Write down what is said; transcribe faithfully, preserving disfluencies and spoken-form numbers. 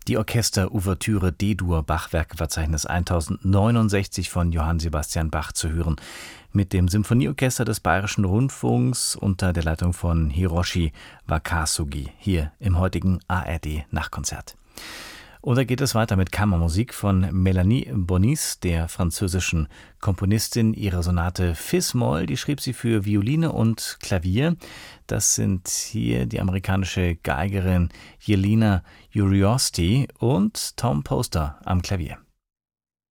Die Orchester-Ouvertüre D-Dur Bachwerkeverzeichnis tausendneunundsechzig von Johann Sebastian Bach zu hören. Mit dem Symphonieorchester des Bayerischen Rundfunks unter der Leitung von Hiroshi Wakasugi hier im heutigen A R D-Nachtkonzert. Und da geht es weiter mit Kammermusik von Mélanie Bonis, der französischen Komponistin. Ihre Sonate Fis-Moll, die schrieb sie für Violine und Klavier. Das sind hier die amerikanische Geigerin Jelena Uriosti und Tom Poster am Klavier.